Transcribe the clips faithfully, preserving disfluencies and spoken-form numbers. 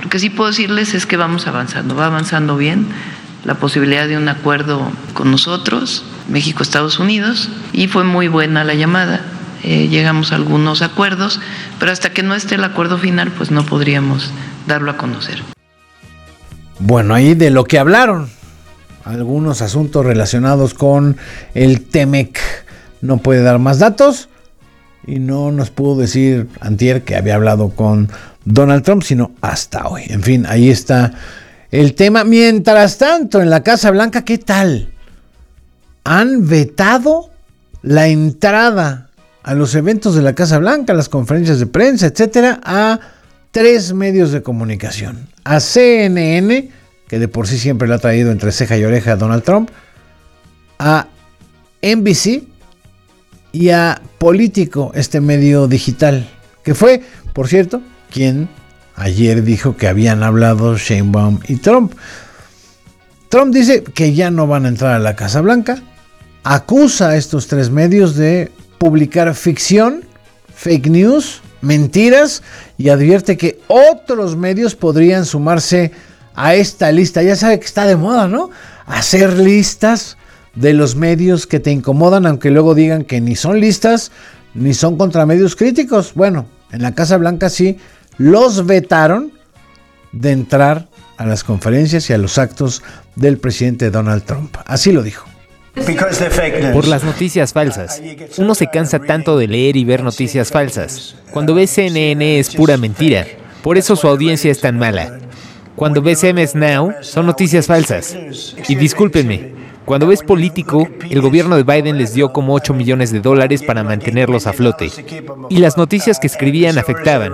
Lo que sí puedo decirles es que vamos avanzando, va avanzando bien la posibilidad de un acuerdo con nosotros, México, Estados Unidos, y fue muy buena la llamada. Eh, llegamos a algunos acuerdos, pero hasta que no esté el acuerdo final, pues no podríamos darlo a conocer. Bueno, ahí de lo que hablaron, algunos asuntos relacionados con el Temec. No puede dar más datos y no nos pudo decir antier que había hablado con Donald Trump, sino hasta hoy. En fin, ahí está el tema. Mientras tanto, en la Casa Blanca, ¿qué tal? Han vetado la entrada a los eventos de la Casa Blanca, las conferencias de prensa, etcétera, a tres medios de comunicación. A C N N, que de por sí siempre le ha traído entre ceja y oreja a Donald Trump, a N B C y a Político, este medio digital, que fue, por cierto, quien ayer dijo que habían hablado Sheinbaum y Trump. Trump dice que ya no van a entrar a la Casa Blanca, acusa a estos tres medios de publicar ficción, fake news, mentiras, y advierte que otros medios podrían sumarse a esta lista. Ya sabe que está de moda, ¿no? Hacer listas de los medios que te incomodan, aunque luego digan que ni son listas, ni son contra medios críticos. Bueno, en la Casa Blanca sí los vetaron de entrar a las conferencias y a los actos del presidente Donald Trump. Así lo dijo. Por las noticias falsas. Uno se cansa tanto de leer y ver noticias falsas. Cuando ves C N N es pura mentira. Por eso su audiencia es tan mala. Cuando ves M S Now, son noticias falsas. Y discúlpenme, cuando ves Político, el gobierno de Biden les dio como ocho millones de dólares para mantenerlos a flote. Y las noticias que escribían afectaban.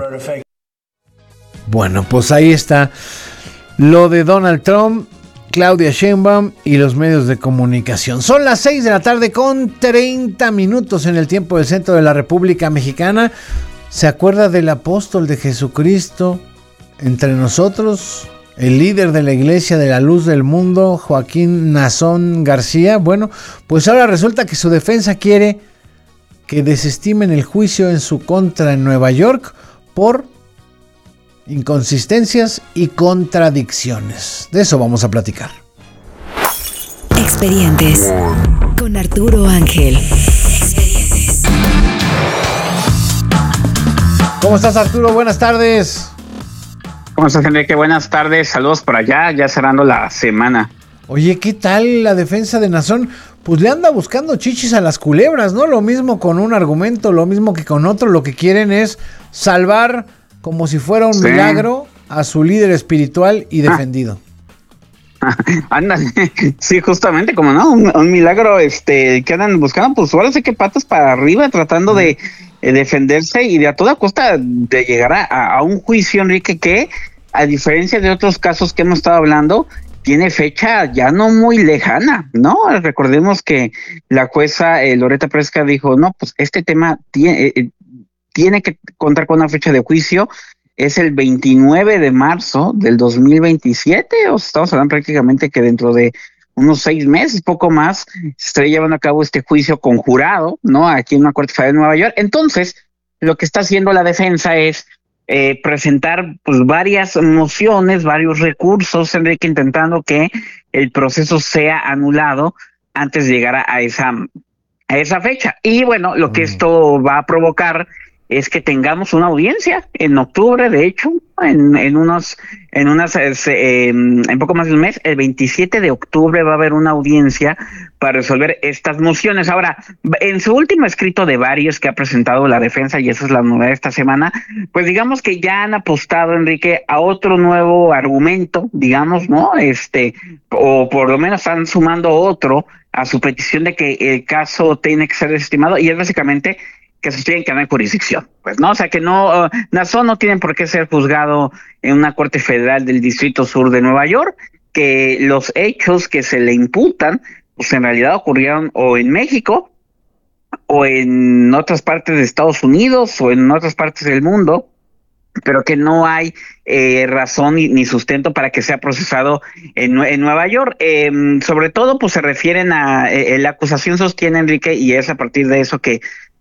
Bueno, pues ahí está lo de Donald Trump, Claudia Sheinbaum y los medios de comunicación. Son las seis de la tarde con treinta minutos en el tiempo del centro de la República Mexicana. ¿Se acuerda del apóstol de Jesucristo entre nosotros? El líder de la Iglesia de la Luz del Mundo, Joaquín Nazón García. Bueno, pues ahora resulta que su defensa quiere que desestimen el juicio en su contra en Nueva York por inconsistencias y contradicciones. De eso vamos a platicar. Expedientes con Arturo Ángel. Expedientes. ¿Cómo estás, Arturo? Buenas tardes. ¿Cómo estás, Enrique? Buenas tardes, saludos por allá, ya cerrando la semana. Oye, ¿qué tal la defensa de Nazón? Pues le anda buscando chichis a las culebras, ¿no? Lo mismo con un argumento, lo mismo que con otro. Lo que quieren es salvar, como si fuera un sí. milagro, a su líder espiritual y defendido. Ah. Ándale, sí, justamente, como no, un, un milagro este que andan buscando, pues ahora sé que patas para arriba, tratando mm. de eh, defenderse y de a toda costa de llegar a, a un juicio, Enrique, que a diferencia de otros casos que hemos estado hablando, tiene fecha ya no muy lejana, ¿no? Recordemos que la jueza eh, Loretta Presca dijo, no, pues este tema tiene, eh, tiene que contar con una fecha de juicio. Es el veintinueve de marzo del dos mil veintisiete, o sea, estamos hablando prácticamente que dentro de unos seis meses, poco más, se estaría llevando a cabo este juicio conjurado, ¿no? Aquí en una corte federal de Nueva York. Entonces, lo que está haciendo la defensa es eh, presentar pues varias mociones, varios recursos, Enrique, intentando que el proceso sea anulado antes de llegar a, a esa a esa fecha. Y bueno, lo que esto va a provocar es que tengamos una audiencia en octubre, de hecho, en, en unos, en unas, eh, en poco más de un mes, el veintisiete de octubre va a haber una audiencia para resolver estas mociones. Ahora, en su último escrito de varios que ha presentado la defensa, y esa es la novedad de esta semana, pues digamos que ya han apostado, Enrique, a otro nuevo argumento, digamos, ¿no? Este, o por lo menos están sumando otro a su petición de que el caso tiene que ser desestimado, y es básicamente que se tienen que dar jurisdicción, pues no, o sea que no, uh, Nazón no tiene por qué ser juzgado en una corte federal del Distrito Sur de Nueva York, que los hechos que se le imputan, pues en realidad ocurrieron o en México, o en otras partes de Estados Unidos, o en otras partes del mundo, pero que no hay eh, razón ni, ni sustento para que sea procesado en, en Nueva York. Eh, sobre todo, pues se refieren a, eh, la acusación sostiene, Enrique, y es a partir de eso que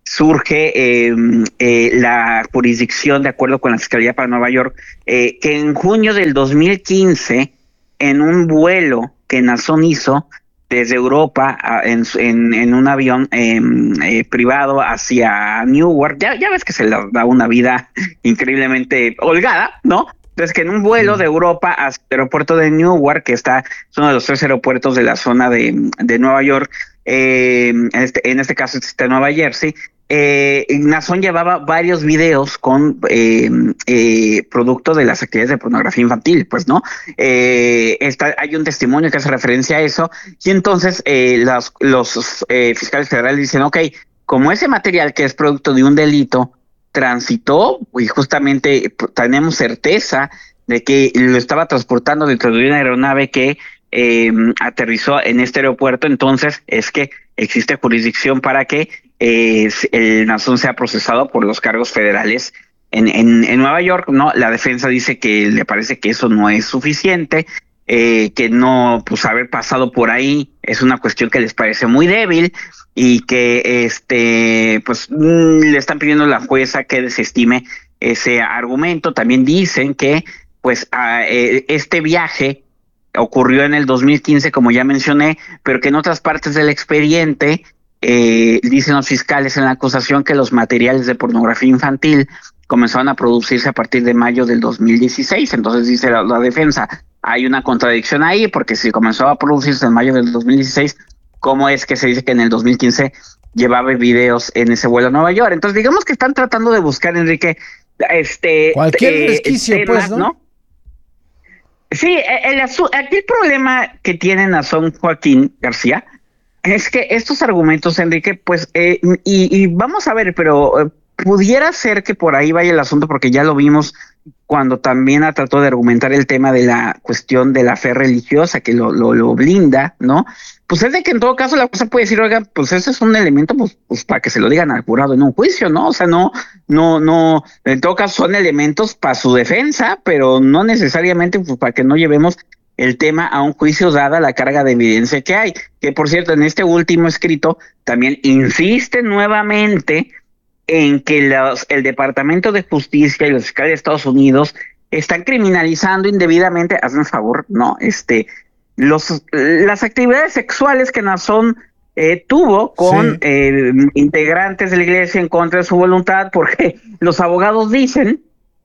surge eh, eh, la jurisdicción, de acuerdo con la Fiscalía para Nueva York, eh, que en junio del dos mil quince, en un vuelo que Nazón hizo desde Europa a, en, en, en un avión eh, eh, privado hacia Newark, ya, ya ves que se le da una vida increíblemente holgada, ¿no? Entonces, que en un vuelo de Europa hacia el aeropuerto de Newark, que está, es uno de los tres aeropuertos de la zona de, de Nueva York, eh, en, este, en este caso está Nueva Jersey, eh, Nazón llevaba varios videos con eh, eh, producto de las actividades de pornografía infantil, pues, ¿no? Eh, está, hay un testimonio que hace referencia a eso, y entonces eh, los, los eh, fiscales federales dicen, ok, como ese material que es producto de un delito transitó, y justamente tenemos certeza de que lo estaba transportando dentro de una aeronave que eh, aterrizó en este aeropuerto, entonces es que existe jurisdicción para que eh, el Nazón sea procesado por los cargos federales en, en, en Nueva York, ¿no? La defensa dice que le parece que eso no es suficiente, eh, que no, pues haber pasado por ahí es una cuestión que les parece muy débil, y que este pues mmm, le están pidiendo a la jueza que desestime ese argumento. También dicen que pues a, eh, este viaje ocurrió en el dos mil quince, como ya mencioné, pero que en otras partes del expediente eh, dicen los fiscales en la acusación que los materiales de pornografía infantil comenzaron a producirse a partir de mayo del dos mil dieciséis. Entonces dice la, la defensa, hay una contradicción ahí, porque si comenzó a producirse en mayo del dos mil dieciséis, ¿cómo es que se dice que en el dos mil quince llevaba videos en ese vuelo a Nueva York? Entonces, digamos que están tratando de buscar, Enrique, este... cualquier eh, resquicio, temas, pues, ¿no? ¿no? Sí, el, el, aquí el problema que tiene Nazón Joaquín García es que estos argumentos, Enrique, pues, eh, y, y vamos a ver, pero eh, pudiera ser que por ahí vaya el asunto, porque ya lo vimos cuando también trató de argumentar el tema de la cuestión de la fe religiosa, que lo, lo, lo blinda, ¿no? Pues es de que en todo caso la cosa puede decir, oiga, pues ese es un elemento, pues, pues para que se lo digan al jurado en un juicio, ¿no? O sea, no, no, no, en todo caso son elementos para su defensa, pero no necesariamente pues para que no llevemos el tema a un juicio dada la carga de evidencia que hay. Que por cierto, en este último escrito también insiste nuevamente en que los, el Departamento de Justicia y los fiscales de Estados Unidos están criminalizando indebidamente, hazme un favor, ¿no? Este, los, las actividades sexuales que Nazón eh, tuvo con sí. eh, integrantes de la iglesia en contra de su voluntad, porque los abogados dicen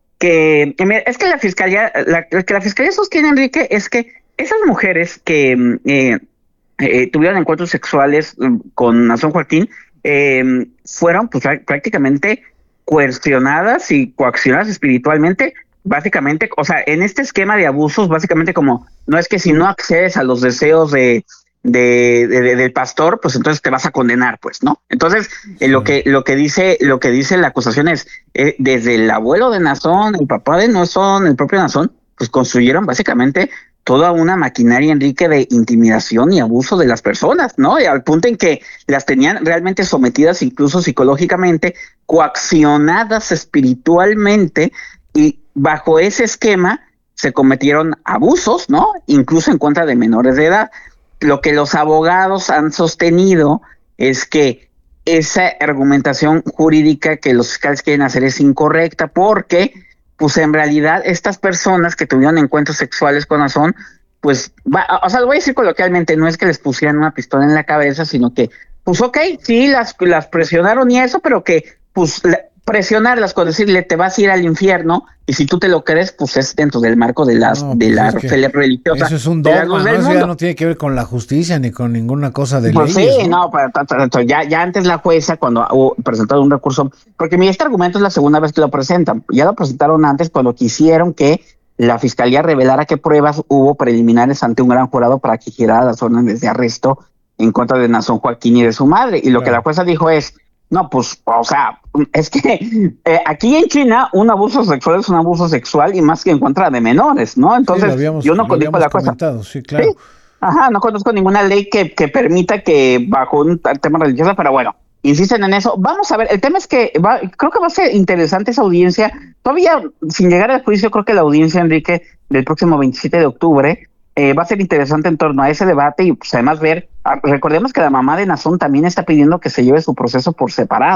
que, es que la fiscalía, la, que la fiscalía sostiene, Enrique, es que esas mujeres que eh, eh, tuvieron encuentros sexuales con Nazón Joaquín, Eh, fueron pues prácticamente coercionadas y coaccionadas espiritualmente, básicamente, o sea, en este esquema de abusos, básicamente como, no es que si no accedes a los deseos de, de, de, de del pastor, pues entonces te vas a condenar, pues, ¿no? Entonces, eh, lo que, lo que dice, lo que dice la acusación es, eh, desde el abuelo de Nazón, el papá de Nazón, el propio Nazón, pues construyeron básicamente toda una maquinaria, Enrique, de intimidación y abuso de las personas, ¿no? Y al punto en que las tenían realmente sometidas, incluso psicológicamente, coaccionadas espiritualmente, y bajo ese esquema se cometieron abusos, ¿no? Incluso en contra de menores de edad. Lo que los abogados han sostenido es que esa argumentación jurídica que los fiscales quieren hacer es incorrecta, porque pues en realidad estas personas que tuvieron encuentros sexuales con Nazón, pues, va, o sea, lo voy a decir coloquialmente, no es que les pusieran una pistola en la cabeza, sino que, pues ok, sí, las, las presionaron y eso, pero que, pues, la, presionarlas con decirle, te vas a ir al infierno, y si tú te lo crees, pues es dentro del marco de, las, no, de pues la es fe religiosa. Eso es un dogma, ¿no? Eso ya no tiene que ver con la justicia ni con ninguna cosa de pues leyes, sí, no, no para, para, para, ya, ya antes la jueza, cuando hubo presentado un recurso, porque mira, este argumento es la segunda vez que lo presentan, ya lo presentaron antes cuando quisieron que la fiscalía revelara qué pruebas hubo preliminares ante un gran jurado para que girara las órdenes de arresto en contra de Nazón Joaquín y de su madre, y lo claro. que la jueza dijo es, no, pues, o sea, es que eh, aquí en China un abuso sexual es un abuso sexual y más que en contra de menores, ¿no? Entonces, sí, habíamos, yo no conozco la cosa. Sí, claro. ¿Sí? Ajá, no conozco ninguna ley que, que permita que bajo un tema religioso, pero bueno, insisten en eso. Vamos a ver, el tema es que va, creo que va a ser interesante esa audiencia. Todavía, sin llegar al juicio, creo que la audiencia, Enrique, del próximo veintisiete de octubre, Eh, va a ser interesante en torno a ese debate y pues además ver, recordemos que la mamá de Nazón también está pidiendo que se lleve su proceso por separado.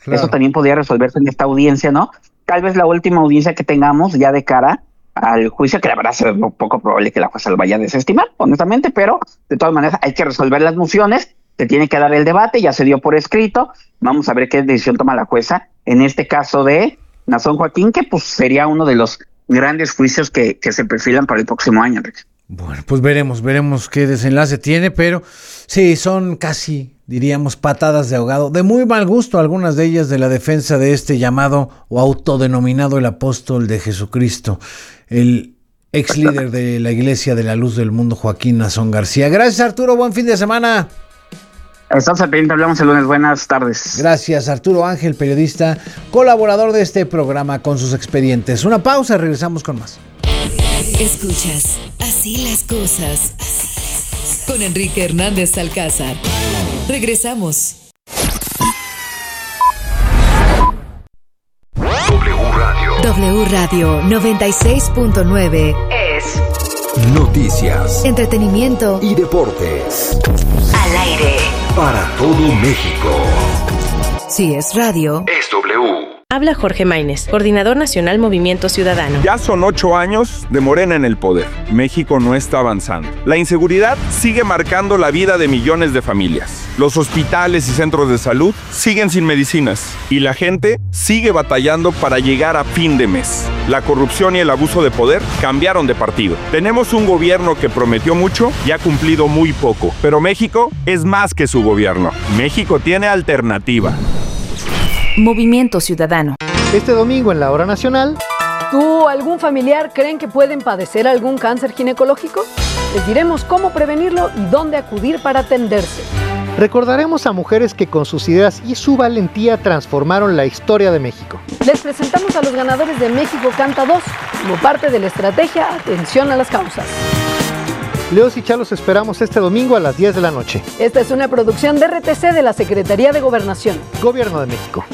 Claro. Eso también podría resolverse en esta audiencia, ¿no? Tal vez la última audiencia que tengamos ya de cara al juicio, que la verdad es poco probable que la jueza lo vaya a desestimar, honestamente, pero de todas maneras hay que resolver las mociones, se tiene que dar el debate, ya se dio por escrito, vamos a ver qué decisión toma la jueza en este caso de Nazón Joaquín, que pues sería uno de los grandes juicios que, que se perfilan para el próximo año, Enrique. Bueno, pues veremos, veremos qué desenlace tiene, pero sí, son casi, diríamos, patadas de ahogado, de muy mal gusto, algunas de ellas de la defensa de este llamado o autodenominado el apóstol de Jesucristo, el ex líder de la Iglesia de la Luz del Mundo, Joaquín Nazón García. Gracias, Arturo, buen fin de semana. Estamos al pendiente, hablamos el lunes, buenas tardes. Gracias, Arturo Ángel, periodista, colaborador de este programa con sus expedientes. Una pausa, regresamos con más. Escuchas Así las cosas con Enrique Hernández Alcázar. Regresamos. W Radio. W Radio noventa y seis punto nueve es noticias, entretenimiento y deportes. Al aire. Para todo México. Si es radio, es W. Habla Jorge Maínez, coordinador nacional Movimiento Ciudadano. Ya son ocho años de Morena en el poder. México no está avanzando. La inseguridad sigue marcando la vida de millones de familias. Los hospitales y centros de salud siguen sin medicinas. Y la gente sigue batallando para llegar a fin de mes. La corrupción y el abuso de poder cambiaron de partido. Tenemos un gobierno que prometió mucho y ha cumplido muy poco. Pero México es más que su gobierno. México tiene alternativa. Movimiento Ciudadano. Este domingo en la Hora Nacional. ¿Tú o algún familiar creen que pueden padecer algún cáncer ginecológico? Les diremos cómo prevenirlo y dónde acudir para atenderse. Recordaremos a mujeres que con sus ideas y su valentía transformaron la historia de México. Les presentamos a los ganadores de México Canta dos como parte de la estrategia Atención a las Causas. Leos y Chalos esperamos este domingo a las diez de la noche. Esta es una producción de R T C de la Secretaría de Gobernación. Gobierno de México.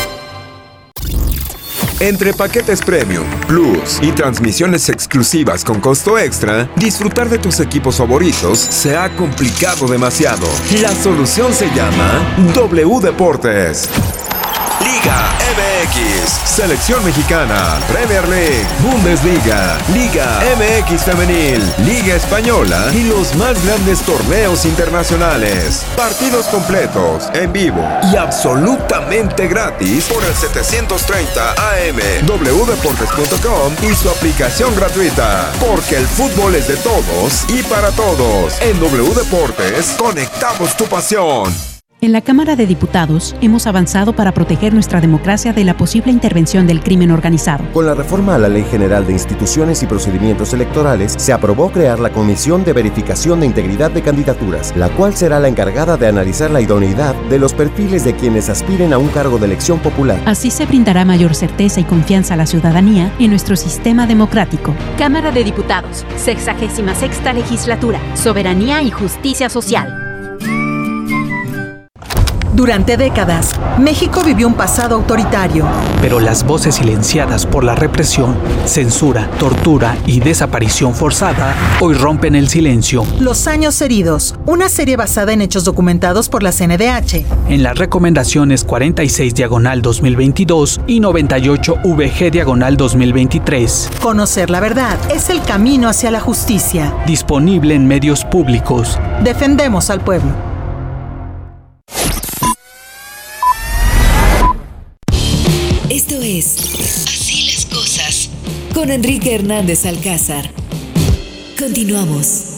Entre paquetes Premium, Plus y transmisiones exclusivas con costo extra, disfrutar de tus equipos favoritos se ha complicado demasiado. La solución se llama W Deportes. Liga M X, Selección Mexicana, Premier League, Bundesliga, Liga M X Femenil, Liga Española y los más grandes torneos internacionales. Partidos completos, en vivo y absolutamente gratis por el setecientos treinta A M, w deportes punto com y su aplicación gratuita. Porque el fútbol es de todos y para todos. En W Deportes, conectamos tu pasión. En la Cámara de Diputados hemos avanzado para proteger nuestra democracia de la posible intervención del crimen organizado. Con la reforma a la Ley General de Instituciones y Procedimientos Electorales, se aprobó crear la Comisión de Verificación de Integridad de Candidaturas, la cual será la encargada de analizar la idoneidad de los perfiles de quienes aspiren a un cargo de elección popular. Así se brindará mayor certeza y confianza a la ciudadanía en nuestro sistema democrático. Cámara de Diputados, sexagésima sexta legislatura, Soberanía y Justicia Social. Durante décadas, México vivió un pasado autoritario. Pero las voces silenciadas por la represión, censura, tortura y desaparición forzada hoy rompen el silencio. Los años heridos, una serie basada en hechos documentados por la C N D H. En las recomendaciones cuarenta y seis diagonal dos mil veintidós y noventa y ocho V G diagonal dos mil veintitrés. Conocer la verdad es el camino hacia la justicia. Disponible en medios públicos. Defendemos al pueblo. Esto es Así las cosas con Enrique Hernández Alcázar. Continuamos.